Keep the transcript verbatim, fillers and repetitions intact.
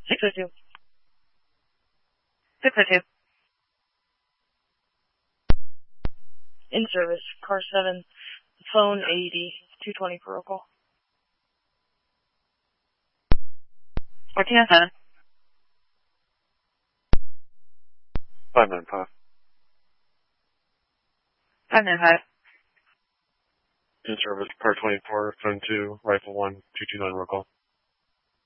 six oh two. six oh two. In service, car seven, phone eighty, two twenty for roll call. fourteen oh seven. five nine five. five nine five. In service, car twenty-four, phone two, rifle one, two two nine roll call.